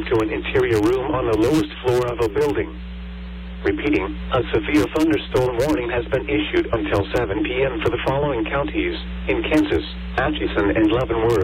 move to an interior room on the lowest floor of a building. Repeating, a severe thunderstorm warning has been issued until 7 p.m. for the following counties in Kansas: Atchison and Leavenworth.